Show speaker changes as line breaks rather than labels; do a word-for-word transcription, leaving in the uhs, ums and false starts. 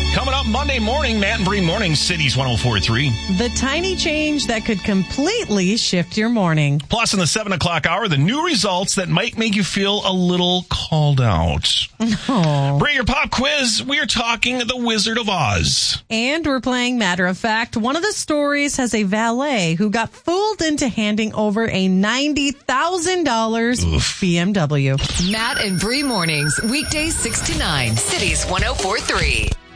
Coming up Monday morning, Matt and Bree Morning, Cities one oh four point three.
The tiny change that could completely shift your morning.
Plus, in the seven o'clock hour, the new results that might make you feel a little called out.
Oh.
Bree, your pop quiz, we are talking The Wizard of Oz.
And we're playing Matter of Fact. One of the stories has a valet who got fooled into handing over a ninety thousand dollars
Oof.
B M W.
Matt and Bree Mornings, weekdays six to nine, Cities one oh four point three.